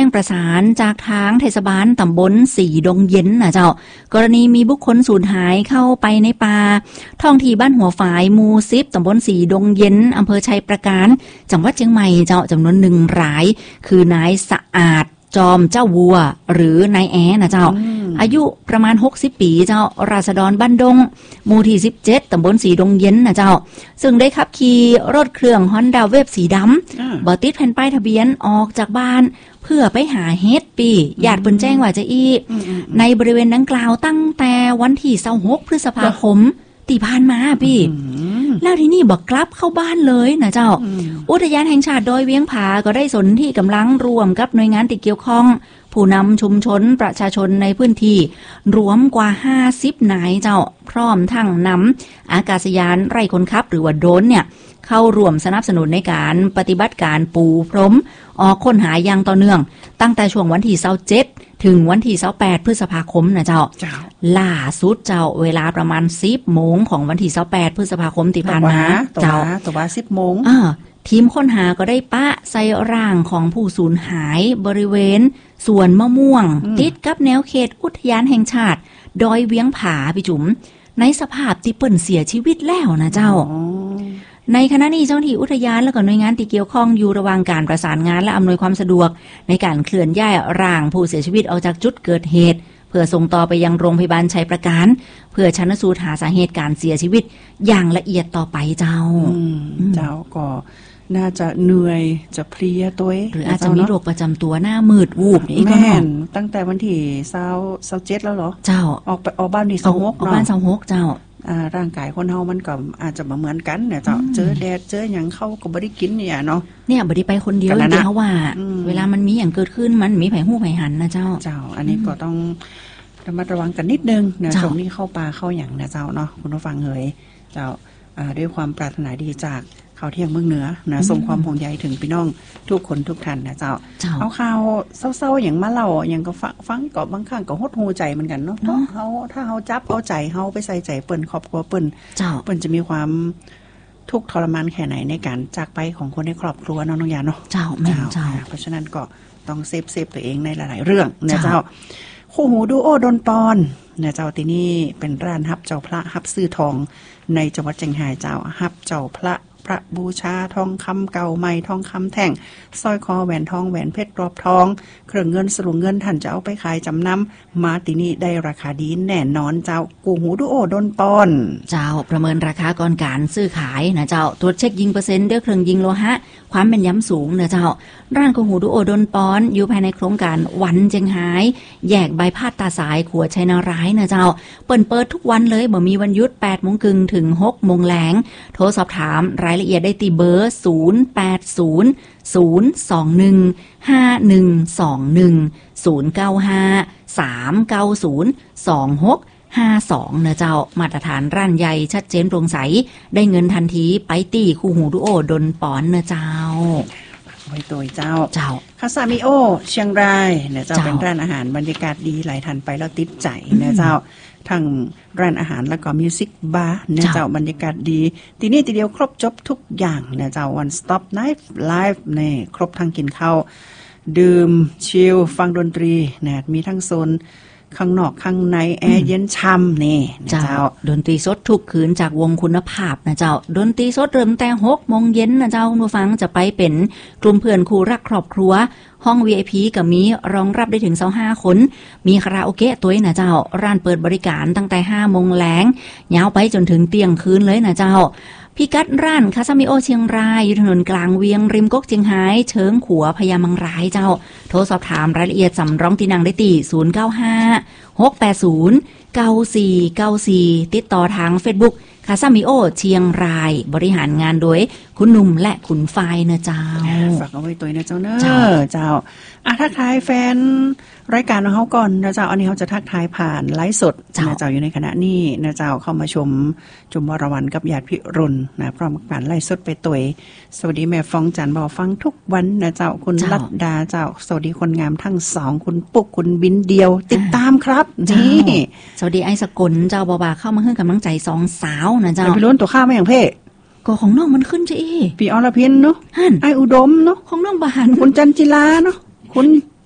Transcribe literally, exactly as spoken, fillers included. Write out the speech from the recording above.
ประสานจากทางเทศบาลตำบลสีดงเย็นนะเจ้ากรณีมีบุคคลสูญหายเข้าไปในป่าท้องที่บ้านหัวฝายหมู่สิบตำบลสีดงเย็นอำเภอชัยประการจังหวัดเชียงใหม่เจ้าจำนวนหนึ่งรายคือนายสะอาดจอมเจ้าวัวหรือนายแอนะเจ้าอายุประมาณหกสิบปีเจ้าราษฎรบ้านดงหมู่ที่สิบเจ็ดตำบลสีดงเย็นนะเจ้าซึ่งได้ขับขี่รถเครื่อง Honda Wave สีดำบ่ติดแผ่นป้ายทะเบียนออกจากบ้านเพื่อไปหาเฮ็ดปีญาติเพิ่นแจ้งว่าจะอีในบริเวณดังกล่าวตั้งแต่วันที่ยี่สิบหกพฤษภาคมที่ผ่านมาพี่แล้วที่นี่บอกกลับเข้าบ้านเลยนะเจ้าอุทยานแห่งชาติดอยเวียงผาก็ได้สนที่กำลังรวมกับหน่วยงานที่เกี่ยวข้องผู้นำชุมชนประชาชนในพื้นที่รวมกว่าห้าสิบนายเจ้าพร้อมทั้งนำอากาศยานไร้คนขับหรือว่าโดรนเนี่ยเข้าร่วมสนับสนุนในการปฏิบัติการปูพรมออกค้นหาอย่างต่อเนื่องตั้งแต่ช่วงวันที่ยี่สิบเจ็ดถึงวันที่ยี่สิบแปดพฤษภาคมนะเจ้าล่าสุดเจ้าเวลาประมาณสิบโมงของวันที่ยี่สิบแปดพฤษภาคมที่ผ่านมาเจ้าตัวว่าสิบโมงอ่าทีมค้นหาก็ได้ปะใส่ร่างของผู้สูญหายบริเวณสวนมะม่วงติดกับแนวเขตอุทยานแห่งชาติดอยเวียงผาพี่จุ๋มในสภาพที่เปิ้นเสียชีวิตแล้วนะเจ้าในขณะนี้เจ้าหน้าที่อุทยานและก็หน่วยงานที่เกี่ยวข้องอยู่ระหว่างการประสานงานและอำนวยความสะดวกในการเคลื่อนย้ายร่างผู้เสียชีวิตออกจากจุดเกิดเหตุเพื่อส่งต่อไปยังโรงพยาบาลชัยประการเพื่อชันสูตรหาสาเหตุการเสียชีวิตอย่างละเอียดต่อไปเจ้าเจ้าก็น่าจะเหนื่อยจะเพลียตัวหรืออาจจะมีโรคประจำตัวหน้ามืดวูบนี่ก็แม่นตั้งแต่วันที่เศร้าเศร้าเจ็ดแล้วเหรอเจ้าออกไปออกบ้านที่เศร้าหกเนาะออกบ้านเศร้าหกเจ้าอ่าร่างกายคนเฮามันก็อาจจะบ่เหมือนกันเนี่ยเจ้าเจอแดดเจอหยังเข้าก็บ่ได้กินเนี่ยเนาะเนี่ยบ่ได้ไปคนเดียวจริงๆเพราะว่าเวลามันมีหยังเกิดขึ้นมันมีไผฮู้ไผหันนะเจ้าเจ้าอันนี้ก็ต้องระมัดระวังกันนิดนึงนะช่วงนี้เข้าป่าเข้าหยังนะเจ้าเนาะคุณผู้ฟังเอ๋ยเจ้าอ่าด้วยความปรารถนาดีจากข่าวเที่ยงเมืองเหนือนะส่งความห่วงใยถึงพี่น้องทุกคนทุกท่านนะเจ้าเอาข่าวเศร้าๆอย่างมาเล่าอย่างก็ฟังฟังก็บางครั้งก็หดหูใจเหมือนกันเนาะเฮาถ้าเฮาจับเอาใจเฮาไปใส่ใจเปิ้นครอบครัวเปิ้นเปิ้นจะมีความทุกข์ทรมานแค่ไหนในการจากไปของคนในครอบครัวเนาะน้องยาเนาะเจ้าแม่เจ้าเพราะฉะนั้นก็ต้องเซฟเซฟตัวเองในหลายๆเรื่องนะเจ้าคู่หูดูโอดนปอนนะเจ้าที่นี่เป็นร้านฮับเจ้าพระฮับซื้อทองในจังหวัดเชียงรายเจ้าฮับเจ้าพระพระบูชาทองคำเก่าใหม่ทองคำแท่งสร้อยคอแหวนทองแหวนเพชรกรอบทองเครื่องเงินสลุงเงินท่านจะเอาไปขายจำนำมาที่นี่ได้ราคาดีแน่นอนเจ้ากูหูดูโอดนปอนเจ้าประเมินราคาก่อนการซื้อขายนะเจ้าตรวจเช็คยิงเปอร์เซ็นต์ด้วยเครื่องยิงโลหะความเป็นย้ำสูงนะเจ้าร้านกูหูดูโอดนปอนอยู่ภายในโครงการวันเจียงไฮ้แยกใบพาดตาสายขัวชัยนาร้ายนะเจ้าเปิดเปิดทุกวันเลยบ่มีวันหยุดแปดโมงครึ่งถึงหกโมงแลงโทรสอบถามรายละเอียดได้ที่เบอร์ศูนย์แปดศูนย์ ศูนย์ สอง หนึ่ง ห้า หนึ่ง สอง หนึ่ง ศูนย์ เก้า ห้า สาม เก้า ศูนย์ สอง หก ห้า สองนะเจ้ามาตรฐานร้านใหญ่ชัดเจนโปร่งใสได้เงินทันทีไปตีคู่หูดูโอดนปอนนะเจ้าไว้ตัวเจ้าเจ้าคาซามิโอเชียงรายเนี่ยเจ้าเป็นร้านอาหารบรรยากาศดีหลายท่านไปแล้วติดใจเนี่ยเจ้าทั้งร้านอาหารแล้วก็มิวสิกบาร์เนี่ยเจ้าบรรยากาศดีทีนี้ทีเดียวครบจบทุกอย่างเนี่ยเจ้า one stop night live เนี่ยครบทั้งกินข้าวดื่มชิลฟังดนตรีเนี่ยมีทั้งโซนข้างนอกข้างในแอร์เย็นช่ำนี่เจ้าดนตรีสดทุกคืนจากวงคุณภาพนะเจ้าดนตรีสดเริ่มแต่หกโมงเย็นนะเจ้าคุณผู้ฟังจะไปเป็นกลุ่มเพื่อนคู่รักครอบครัวห้อง วี ไอ พี ก็มีรองรับได้ถึงยี่สิบห้าคนมีคาราโอเกะตัวนะเจ้าร้านเปิดบริการตั้งแต่ห้าโมงแลงยาวไปจนถึงเที่ยงคืนเลยนะเจ้าพิกัดร้านคาซามิโอเชียงรายอยู่ถนนกลางเวียงริมก๊กเชียงไฮ้เชิงขัวพญามังรายเจ้าโทรสอบถามรายละเอียดสำรองที่นั่งได้ที่ศูนย์ เก้า ห้า หก แปด ศูนย์ เก้า สี่ เก้า สี่ติดต่อทาง Facebook คาซามิโอเชียงรายบริหารงานโดยคุณหนุ่มและคุณฝ้ายนะเจ้าฝากเอาไว้ตัวนะเจ้าเนอะเจ้าอ่ะทักทายแฟนรายการของเขาก่อนนะเจ้าอันนี้เขาจะทักทายผ่านไลฟ์สดนะเจ้าอยู่ในขณะนี้นะเจ้าเข้ามาชมชมวรวันกับญาติพิรุณนะพร้อมกับการไลฟ์สดไปตัวสวัสดีแม่ฟองจันบอกฟังทุกวันนะเจ้าคุณลัดดาเจ้าสวัสดีคนงามทั้งสองคุณปุ๊กคุณบินเดียวติดตามครับนี่สวัสดีไอ้สกลเจ้าบอบาเข้ามาให้กำลังใจสองสาวนะเจ้าพี่ล้นตัวข้าวมาอย่างเพ่ก็ของน้องมันขึ้นจะเอพี่อรพินเนาะไออุดมเนาะของน้องบานคุณจันจิลาเนาะคุณ